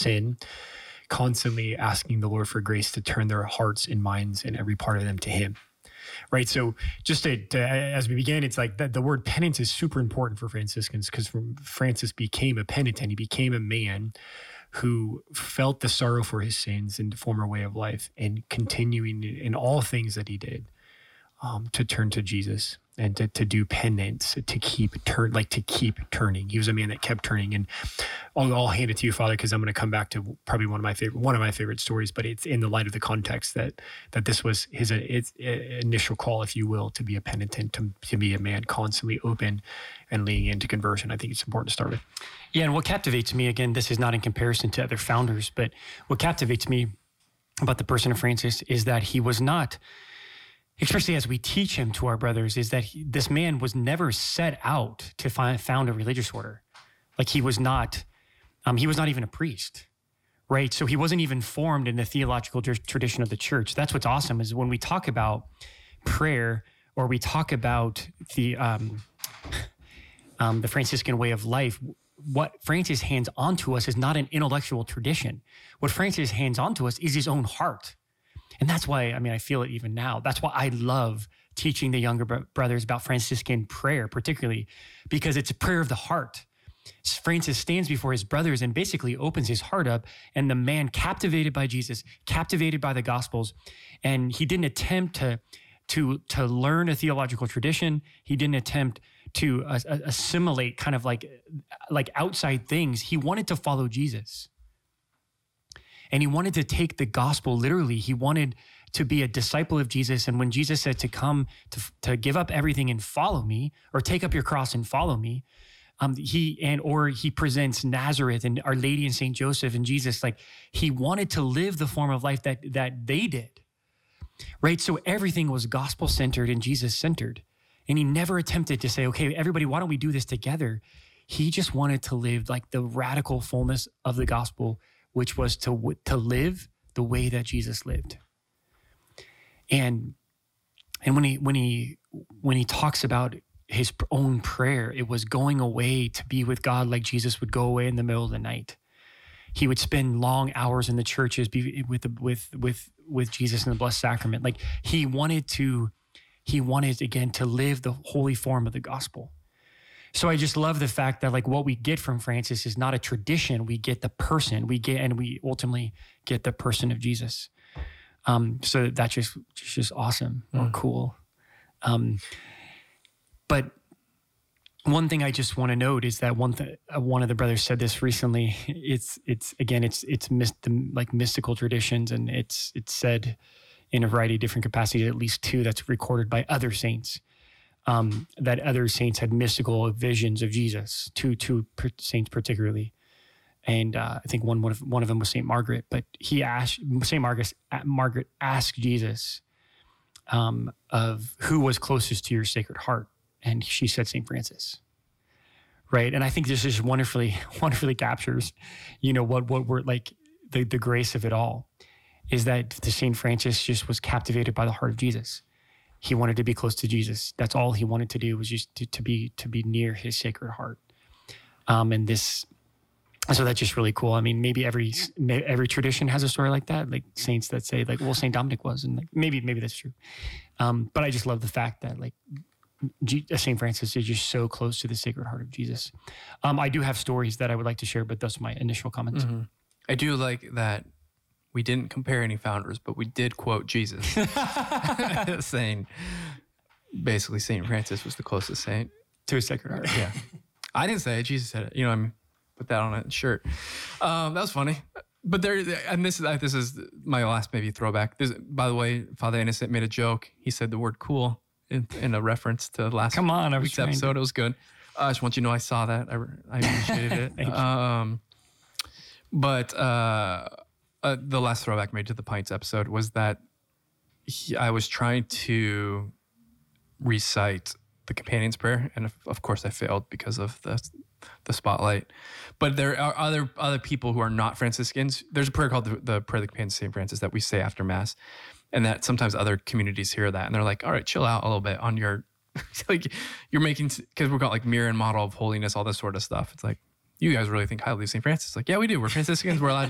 sin, constantly asking the Lord for grace to turn their hearts and minds and every part of them to him. Right. So just as we begin, it's like the word penance is super important for Franciscans, because Francis became a penitent. He became a man who felt the sorrow for his sins and the former way of life, and continuing in all things that he did to turn to Jesus and to do penance, to keep turning. He was a man that kept turning. And I'll hand it to you, Father, because I'm going to come back to probably one of my favorite stories, but it's in the light of the context that this was his initial call, if you will, to be a penitent, to be a man constantly open and leaning into conversion. I think it's important to start with. Yeah, and what captivates me, again, this is not in comparison to other founders, but what captivates me about the person of Francis is that he was not, especially as we teach him to our brothers, is that this man was never set out to found a religious order. Like he was not even a priest, right? So he wasn't even formed in the theological tradition of the church. That's what's awesome, is when we talk about prayer, or we talk about the Franciscan way of life, what Francis hands on to us is not an intellectual tradition. What Francis hands on to us is his own heart. And that's why, I feel it even now. That's why I love teaching the younger brothers about Franciscan prayer, particularly because it's a prayer of the heart. Francis stands before his brothers and basically opens his heart up, and the man captivated by Jesus, captivated by the Gospels, and he didn't attempt to learn a theological tradition. He didn't attempt to assimilate kind of like outside things. He wanted to follow Jesus. And he wanted to take the gospel literally. He wanted to be a disciple of Jesus. And when Jesus said to come, to give up everything and follow me, or take up your cross and follow me, he presents Nazareth and Our Lady and Saint Joseph and Jesus. Like, he wanted to live the form of life that they did, right? So everything was gospel centered and Jesus centered. And he never attempted to say, okay, everybody, why don't we do this together? He just wanted to live like the radical fullness of the gospel, which was to live the way that Jesus lived. And when he talks about his own prayer, it was going away to be with God like Jesus would go away in the middle of the night. He would spend long hours in the churches with Jesus in the Blessed Sacrament. Like he wanted again to live the holy form of the gospel. So I just love the fact that like what we get from Francis is not a tradition. We get the person. We ultimately get the person of Jesus. So that's just awesome or cool. But one thing I just want to note is that one of the brothers said this recently. It's mystical traditions, and it's said in a variety of different capacities, at least two that's recorded by other saints. That other saints had mystical visions of Jesus, two saints particularly, and I think one of them was Saint Margaret. But Margaret asked Jesus of who was closest to your Sacred Heart, and she said Saint Francis, right? And I think this just wonderfully captures, what we're like the grace of it all, is that the Saint Francis just was captivated by the heart of Jesus. He wanted to be close to Jesus. That's all he wanted to do, was just to be near his Sacred Heart. So that's just really cool. I mean, maybe every tradition has a story like that, like saints that say like, well, Saint Dominic was, and like maybe that's true. But I just love the fact that like Saint Francis is just so close to the Sacred Heart of Jesus. I do have stories that I would like to share, but those are my initial comments. Mm-hmm. I do like that we didn't compare any founders, but we did quote Jesus, saying basically Saint Francis was the closest saint to his Sacred Heart. Yeah, I didn't say it; Jesus said it. I mean, put that on a shirt. That was funny. But this is my last maybe throwback. By the way, Father Innocent made a joke. He said the word "cool" in a reference to last week's episode. It was good. I just want you to know I saw that. I appreciated it. Thank you. But the last throwback made to the Pints episode was that I was trying to recite the Companion's Prayer, and of course I failed because of the spotlight. But there are other people who are not Franciscans. There's a prayer called the Prayer of the Companion of St. Francis that we say after Mass, and that sometimes other communities hear that and they're like, all right, chill out a little bit on your, like you're making, because we've got like mirror and model of holiness, all this sort of stuff. It's like, you guys really think highly of St. Francis? Like, yeah, we do. We're Franciscans. We're allowed